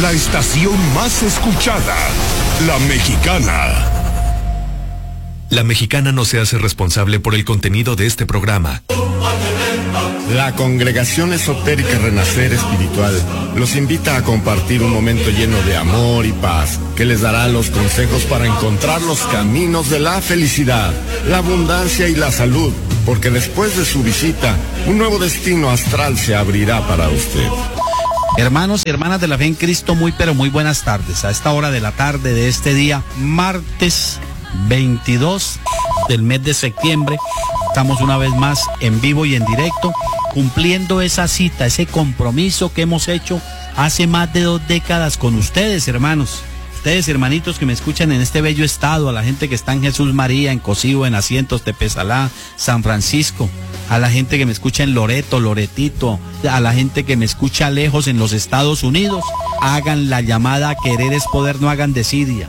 La estación más escuchada, La Mexicana. La Mexicana no se hace responsable por el contenido de este programa. La Congregación Esotérica Renacer Espiritual los invita a compartir un momento lleno de amor y paz, que les dará los consejos para encontrar los caminos de la felicidad, la abundancia y la salud, porque después de su visita, un nuevo destino astral se abrirá para usted. Hermanos y hermanas de la fe en Cristo, muy pero muy buenas tardes. A esta hora de la tarde de este día, martes 22 del mes de septiembre, estamos una vez más en vivo y en directo, cumpliendo esa cita, ese compromiso que hemos hecho hace más de 2 décadas con ustedes, hermanos. Ustedes, hermanitos que me escuchan en este bello estado, a la gente que está en Jesús María, en Cocibo, en Asientos, Tepezalá, San Francisco, a la gente que me escucha en Loreto, Loretito, a la gente que me escucha lejos en los Estados Unidos, hagan la llamada Querer es Poder, no hagan desidia.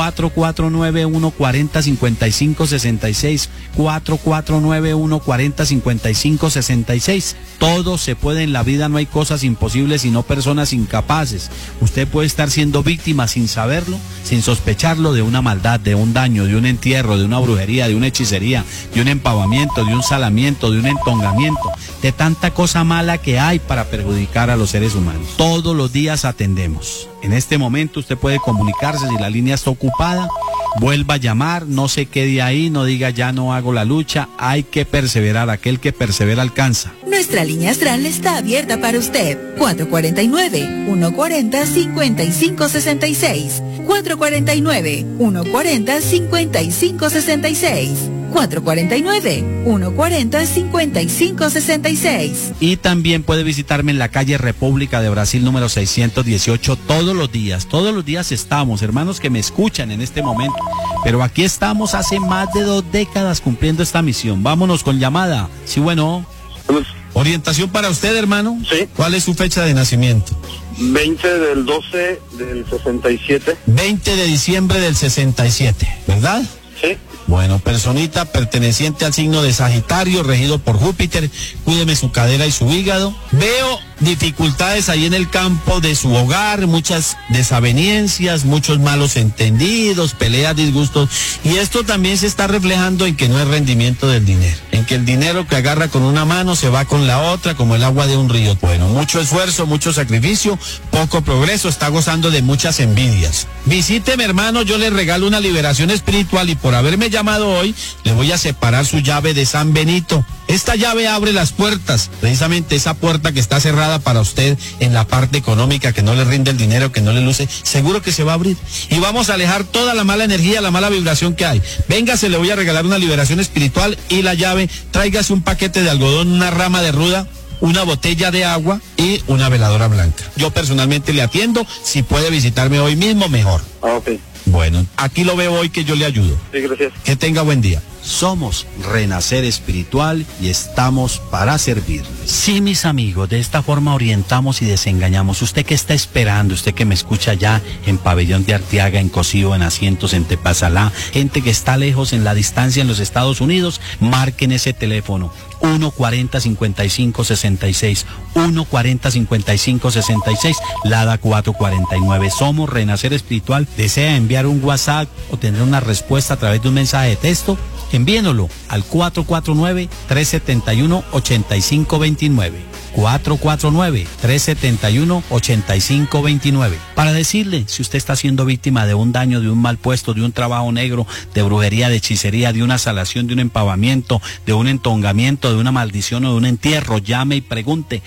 449-140-5566, 449-140-5566. Todo se puede en la vida, no hay cosas imposibles sino personas incapaces. Usted puede estar siendo víctima sin saberlo, sin sospecharlo, de una maldad, de un daño, de un entierro, de una brujería, de una hechicería, de un empavamiento, de un salamiento, de un entongamiento, de tanta cosa mala que hay para perjudicar a los seres humanos. Todos los días atendemos. En este momento usted puede comunicarse, si la línea está ocupada, vuelva a llamar, no se quede ahí, no diga ya no hago la lucha, hay que perseverar, aquel que persevera alcanza. Nuestra línea astral está abierta para usted. 449-140-5566. 449-140-5566. 449-140-5566. Y también puede visitarme en la calle República de Brasil número 618 todos los días estamos, hermanos que me escuchan en este momento, pero aquí estamos hace más de 2 décadas cumpliendo esta misión. Vámonos con llamada. Sí, bueno. Orientación para usted, hermano. Sí. ¿Cuál es su fecha de nacimiento? 20 del 12 del 67. 20 de diciembre del 67, ¿verdad? Sí. Bueno, personita perteneciente al signo de Sagitario, regido por Júpiter, cuídeme su cadera y su hígado. Veo dificultades ahí en el campo de su hogar, muchas desavenencias, muchos malos entendidos, peleas, disgustos, y esto también se está reflejando en que no hay rendimiento del dinero, en que el dinero que agarra con una mano se va con la otra como el agua de un río. Bueno, mucho esfuerzo, mucho sacrificio, poco progreso, está gozando de muchas envidias. Visíteme, hermano, yo le regalo una liberación espiritual y por haberme llamado hoy, le voy a separar su llave de San Benito. Esta llave abre las puertas, precisamente esa puerta que está cerrada para usted en la parte económica, que no le rinde el dinero, que no le luce, seguro que se va a abrir. Y vamos a alejar toda la mala energía, la mala vibración que hay. Véngase, le voy a regalar una liberación espiritual y la llave, tráigase un paquete de algodón, una rama de ruda, una botella de agua y una veladora blanca. Yo personalmente le atiendo, si puede visitarme hoy mismo, mejor. Ok. Bueno, aquí lo veo hoy que yo le ayudo. Sí, gracias. Que tenga buen día. Somos Renacer Espiritual y estamos para servirles. Sí, mis amigos, de esta forma orientamos y desengañamos. Usted que está esperando, usted que me escucha ya en Pabellón de Arteaga, en Cocibo, en Asientos, en Tepazalá, gente que está lejos en la distancia en los Estados Unidos, marquen ese teléfono. 140-5566, 140-5566, Lada 449. Somos Renacer Espiritual. ¿Desea enviar un WhatsApp o tener una respuesta a través de un mensaje de texto? Envíenlo al 449-371-8529. 449-371-8529. Para decirle si usted está siendo víctima de un daño, de un mal puesto, de un trabajo negro, de brujería, de hechicería, de una salación, de un empavamiento, de un entongamiento, de una maldición o de un entierro, llame y pregunte.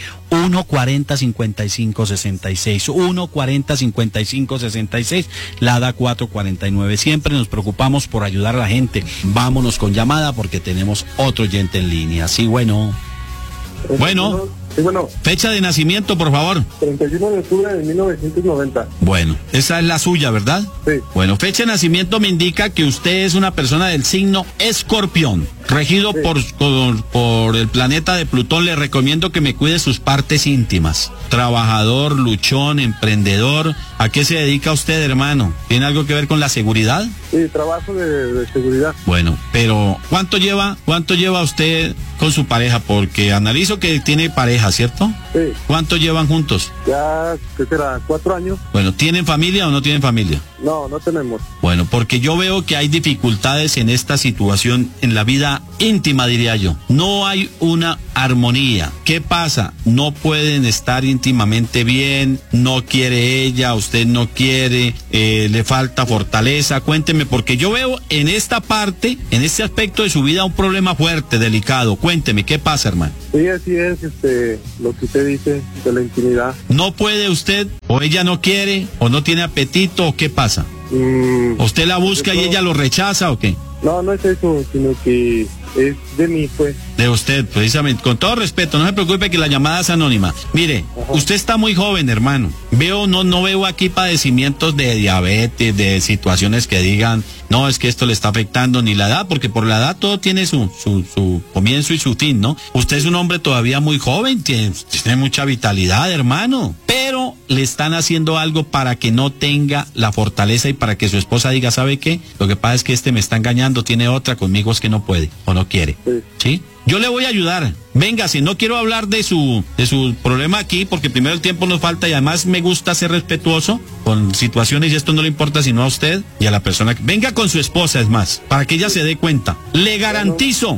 140-5566, 140-5566, Lada 449. Siempre nos preocupamos por ayudar a la gente. Vámonos con llamada porque tenemos otro oyente en línea. Sí, bueno. Bueno. Sí, bueno. Fecha de nacimiento, por favor. 31 de octubre de 1990. Bueno, esa es la suya, ¿verdad? Sí. Bueno, fecha de nacimiento me indica que usted es una persona del signo Escorpión, regido sí. por el planeta de Plutón. Le recomiendo que me cuide sus partes íntimas. Trabajador, luchón, emprendedor. ¿A qué se dedica usted, hermano? ¿Tiene algo que ver con la seguridad? Sí, trabajo de seguridad. Bueno, pero ¿cuánto lleva usted con su pareja? Porque analizo que tiene pareja pareja, ¿cierto? Sí. ¿Cuánto llevan juntos? Ya, ¿qué será? 4 años. Bueno, ¿tienen familia o no tienen familia? No, no tenemos. Bueno, porque yo veo que hay dificultades en esta situación, en la vida íntima, diría yo. No hay una armonía. ¿Qué pasa? No pueden estar íntimamente bien, no quiere ella, usted no quiere, le falta fortaleza. Cuénteme, porque yo veo en esta parte, en este aspecto de su vida, un problema fuerte, delicado. Cuénteme, ¿qué pasa, hermano? Sí, así es, lo que usted dice de la intimidad. ¿No puede usted, o ella no quiere, o no tiene apetito, o qué pasa? ¿Usted la busca y ella lo rechaza o qué? No, no es eso, sino que es de mí, pues. De usted, precisamente. Con todo respeto, no se preocupe que la llamada es anónima. Mire, usted está muy joven, hermano. No veo aquí padecimientos de diabetes, de situaciones que digan, no, es que esto le está afectando, ni la edad, porque por la edad todo tiene su comienzo y su fin, ¿no? Usted es un hombre todavía muy joven, tiene mucha vitalidad, hermano. Pero le están haciendo algo para que no tenga la fortaleza y para que su esposa diga, ¿sabe qué? Lo que pasa es que me está engañando, tiene otra, conmigo es que no puede o no quiere. ¿Sí? Yo le voy a ayudar. Véngase, no quiero hablar de su problema aquí, porque primero el tiempo nos falta y además me gusta ser respetuoso con situaciones y esto no le importa sino a usted y a la persona. Venga con su esposa, es más, para que ella se dé cuenta. Le garantizo,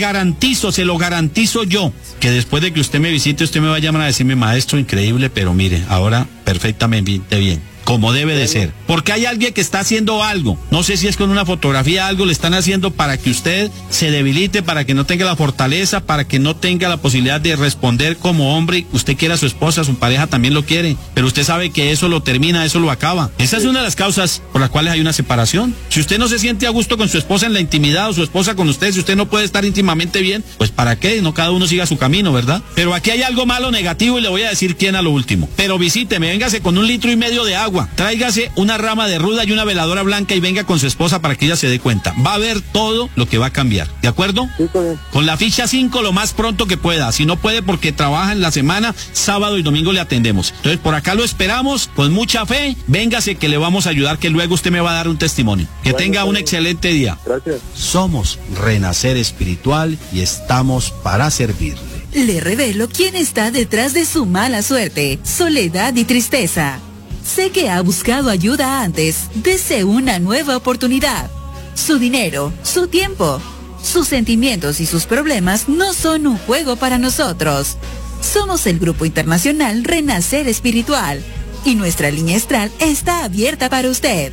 se lo garantizo yo, que después de que usted me visite, usted me va a llamar a decirme, maestro, increíble, pero mire, ahora perfectamente bien. Como debe de ser. Porque hay alguien que está haciendo algo. No sé si es con una fotografía, algo le están haciendo para que usted se debilite, para que no tenga la fortaleza, para que no tenga la posibilidad de responder como hombre. Usted quiere a su esposa, su pareja también lo quiere. Pero usted sabe que eso lo termina, eso lo acaba. Esa es una de las causas por las cuales hay una separación. Si usted no se siente a gusto con su esposa en la intimidad o su esposa con usted, si usted no puede estar íntimamente bien, pues ¿para qué? No cada uno siga su camino, ¿verdad? Pero aquí hay algo malo, negativo y le voy a decir quién a lo último. Pero visíteme, véngase con 1,5 litros de agua. Tráigase una rama de ruda y una veladora blanca y venga con su esposa para que ella se dé cuenta. Va a ver todo lo que va a cambiar. ¿De acuerdo? Sí, está bien. Con la ficha 5 lo más pronto que pueda. Si no puede porque trabaja en la semana, sábado y domingo le atendemos. Entonces por acá lo esperamos con mucha fe. Véngase que le vamos a ayudar, que luego usted me va a dar un testimonio. Que tenga un excelente día. Gracias. Somos Renacer Espiritual y estamos para servirle. Le revelo quién está detrás de su mala suerte, soledad y tristeza. Sé que ha buscado ayuda antes. Dese una nueva oportunidad. Su dinero, su tiempo, sus sentimientos y sus problemas no son un juego para nosotros. Somos el Grupo Internacional Renacer Espiritual y nuestra línea astral está abierta para usted.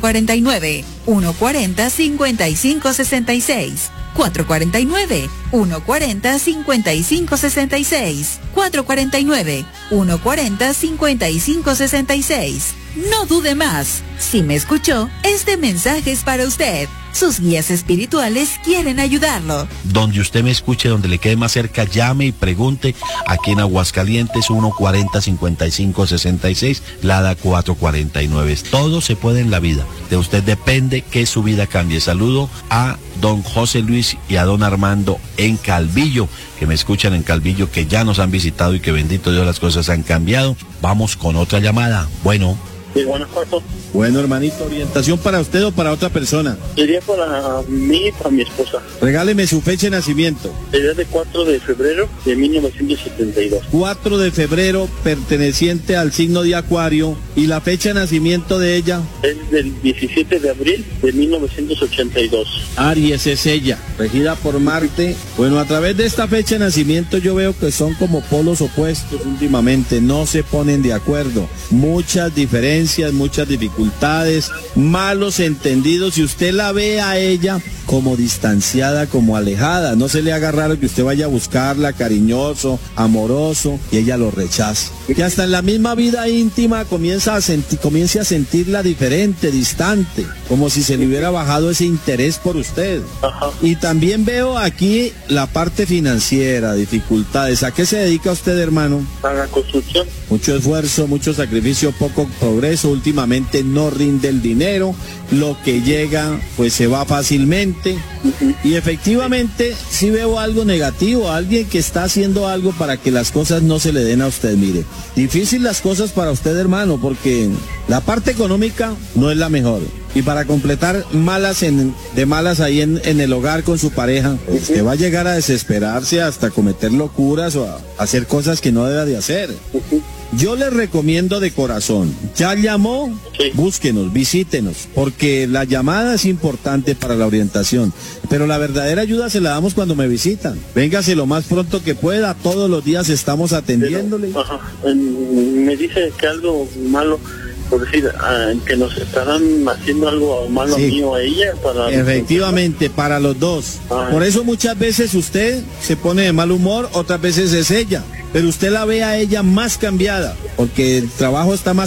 449-140-5566. 449-140-5566. 449-140-5566. No dude más. Si me escuchó, este mensaje es para usted. Sus guías espirituales quieren ayudarlo. Donde usted me escuche, donde le quede más cerca, llame y pregunte. Aquí en Aguascalientes, 140-5566, Lada 449. Todo se puede en la vida. De usted depende que su vida cambie. Saludo a don José Luis y a don Armando en Calvillo, que me escuchan en Calvillo, que ya nos han visitado y que bendito Dios las cosas han cambiado. Vamos con otra llamada. Bueno. Sí, buenas tardes. Bueno, hermanito, ¿orientación para usted o para otra persona? Sería para mí y para mi esposa. Regáleme su fecha de nacimiento. Sería de 4 de febrero de 1972. 4 de febrero, perteneciente al signo de Acuario. ¿Y la fecha de nacimiento de ella? Es del 17 de abril de 1982. Aries es ella, regida por Marte. Bueno, a través de esta fecha de nacimiento yo veo que son como polos opuestos últimamente, no se ponen de acuerdo. Muchas diferencias, muchas dificultades, malos entendidos, y usted la ve a ella como distanciada, como alejada. No se le haga raro que usted vaya a buscarla cariñoso, amoroso, y ella lo rechaza. Que hasta en la misma vida íntima comience a sentirla diferente, distante, como si se le hubiera bajado ese interés por usted. Ajá. Y también veo aquí la parte financiera, dificultades. ¿A qué se dedica usted, hermano? A la construcción. Mucho esfuerzo, mucho sacrificio, poco progreso. Últimamente no rinde el dinero. Lo que llega, pues se va fácilmente. frente y efectivamente sí veo algo negativo, alguien que está haciendo algo para que las cosas no se le den a usted. Mire, difícil las cosas para usted, hermano, porque la parte económica no es la mejor. Y para completar de malas ahí en el hogar con su pareja, usted va a llegar a desesperarse hasta cometer locuras o a hacer cosas que no deba de hacer. Yo les recomiendo de corazón, ya llamó, Sí. Búsquenos, visítenos, porque la llamada es importante para la orientación, pero la verdadera ayuda se la damos cuando me visitan. Véngase lo más pronto que pueda, todos los días estamos atendiéndole. Ajá. Me dice que algo malo, por decir, que nos estarán haciendo algo malo a Sí. mí o a ella. Efectivamente, para los dos. Ah. Por eso muchas veces usted se pone de mal humor, otras veces es ella. Pero usted la ve a ella más cambiada, porque el trabajo está más